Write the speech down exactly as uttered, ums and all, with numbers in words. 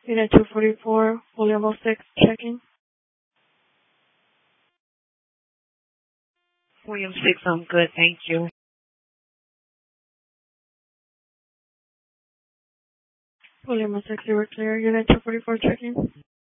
Unit two forty-four, William oh six, checking. William six, I'm good, thank you. William oh six, you were clear. Unit two forty-four, checking.